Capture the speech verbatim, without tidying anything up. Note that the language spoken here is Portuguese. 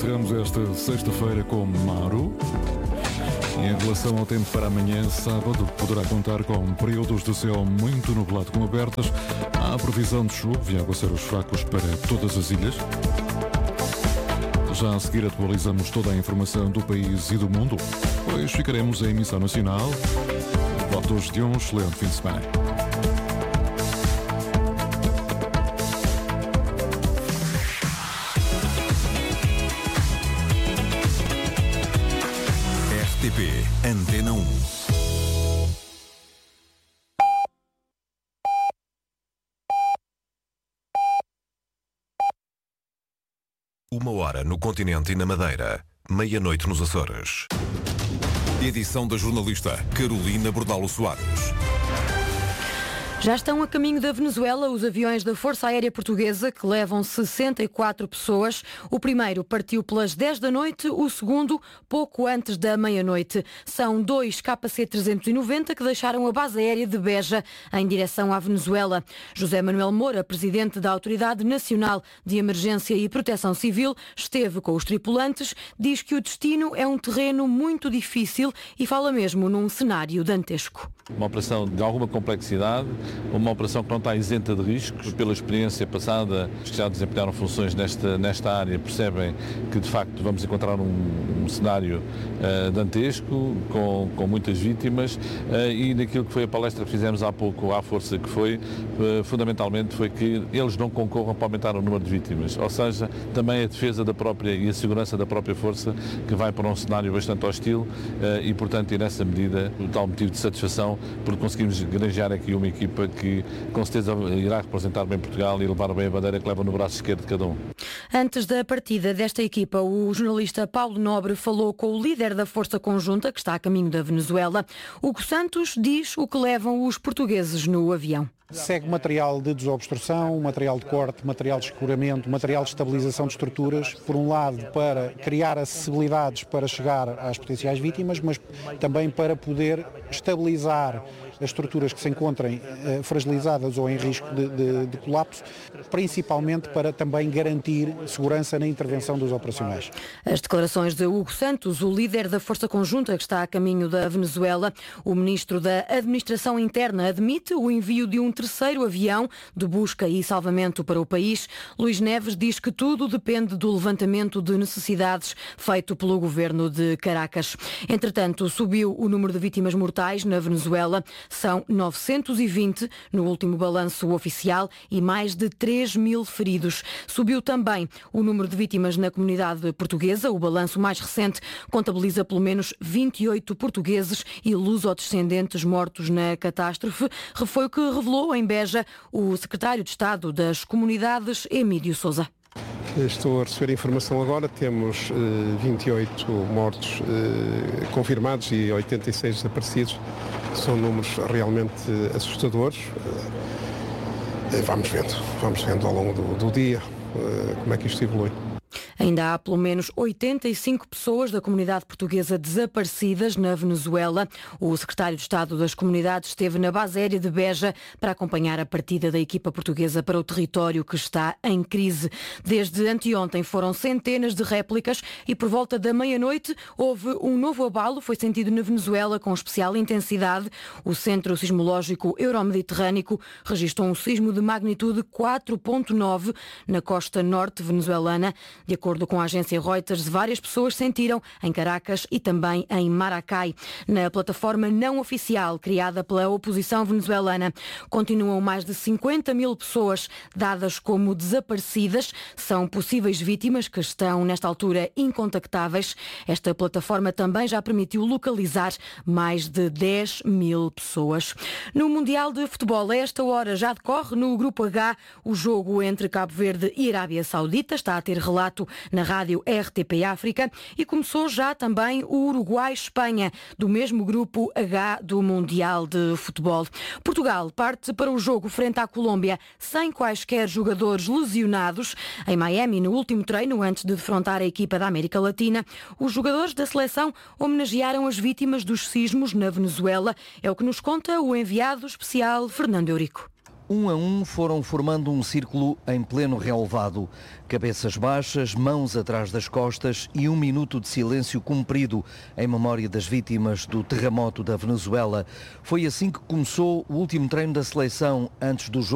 encerramos esta sexta-feira com Maru. Em relação ao tempo para amanhã, sábado, poderá contar com períodos de céu muito nublado com abertas. Há previsão de chuva e aguaceiros fracos para todas as ilhas. Já a seguir atualizamos toda a informação do país e do mundo, pois ficaremos em emissão nacional. Votos de um excelente fim de semana. R T P Antena um. Uma hora no continente e na Madeira, meia-noite nos Açores. Edição da jornalista Carolina Bordalo Soares. Já estão a caminho da Venezuela os aviões da Força Aérea Portuguesa, que levam sessenta e quatro pessoas. O primeiro partiu pelas dez da noite, o segundo pouco antes da meia-noite. São dois K C trezentos e noventa que deixaram a base aérea de Beja em direção à Venezuela. José Manuel Moura, presidente da Autoridade Nacional de Emergência e Proteção Civil, esteve com os tripulantes, diz que o destino é um terreno muito difícil e fala mesmo num cenário dantesco. Uma operação de alguma complexidade, uma operação que não está isenta de riscos. Pela experiência passada, os que já desempenharam funções nesta, nesta área percebem que de facto vamos encontrar um, um cenário uh, dantesco, com, com muitas vítimas, uh, e naquilo que foi a palestra que fizemos há pouco à Força, que foi, uh, fundamentalmente, foi que eles não concorram para aumentar o número de vítimas, ou seja, também a defesa da própria e a segurança da própria Força, que vai para um cenário bastante hostil, uh, e portanto, e nessa medida, o tal motivo de satisfação, porque conseguimos granjear aqui uma equipa que com certeza irá representar bem Portugal e levar bem a bandeira que leva no braço esquerdo de cada um. Antes da partida desta equipa, o jornalista Paulo Nobre falou com o líder da Força Conjunta, que está a caminho da Venezuela. Hugo Santos diz o que levam os portugueses no avião. Segue material de desobstrução, material de corte, material de escoramento, material de estabilização de estruturas, por um lado para criar acessibilidades para chegar às potenciais vítimas, mas também para poder estabilizar as estruturas que se encontrem eh, fragilizadas ou em risco de, de, de colapso, principalmente para também garantir segurança na intervenção dos operacionais. As declarações de Hugo Santos, o líder da Força Conjunta que está a caminho da Venezuela. O ministro da Administração Interna admite o envio de um terceiro avião de busca e salvamento para o país. Luís Neves diz que tudo depende do levantamento de necessidades feito pelo governo de Caracas. Entretanto, subiu o número de vítimas mortais na Venezuela. São novecentos e vinte no último balanço oficial e mais de três mil feridos. Subiu também o número de vítimas na comunidade portuguesa. O balanço mais recente contabiliza pelo menos vinte e oito portugueses e lusodescendentes mortos na catástrofe. Foi o que revelou em Beja o secretário de Estado das Comunidades, Emílio Sousa. Estou a receber informação agora, temos uh, vinte e oito mortos uh, confirmados e oitenta e seis desaparecidos. São números realmente assustadores. Uh, vamos vendo, vamos vendo ao longo do, do dia uh, como é que isto evolui. Ainda há pelo menos oitenta e cinco pessoas da comunidade portuguesa desaparecidas na Venezuela. O secretário de Estado das Comunidades esteve na base aérea de Beja para acompanhar a partida da equipa portuguesa para o território que está em crise. Desde anteontem foram centenas de réplicas e por volta da meia-noite houve um novo abalo, foi sentido na Venezuela com especial intensidade. O Centro Sismológico Euromediterrâneo registrou um sismo de magnitude quatro ponto nove na costa norte venezuelana. De acordo com a agência Reuters, várias pessoas sentiram em Caracas e também em Maracay. Na plataforma não oficial criada pela oposição venezuelana, continuam mais de cinquenta mil pessoas dadas como desaparecidas. São possíveis vítimas que estão, nesta altura, incontactáveis. Esta plataforma também já permitiu localizar mais de dez mil pessoas. No Mundial de Futebol, a esta hora já decorre no Grupo H o jogo entre Cabo Verde e Arábia Saudita. Está a ter relato na rádio R T P África e começou já também o Uruguai-Espanha, do mesmo Grupo H do Mundial de Futebol. Portugal parte para o jogo frente à Colômbia sem quaisquer jogadores lesionados. Em Miami, no último treino, antes de defrontar a equipa da América Latina, os jogadores da seleção homenagearam as vítimas dos sismos na Venezuela. É o que nos conta o enviado especial Fernando Eurico. um a um foram formando um círculo em pleno relevado. Cabeças baixas, mãos atrás das costas e um minuto de silêncio cumprido em memória das vítimas do terremoto da Venezuela. Foi assim que começou o último treino da seleção antes do jogo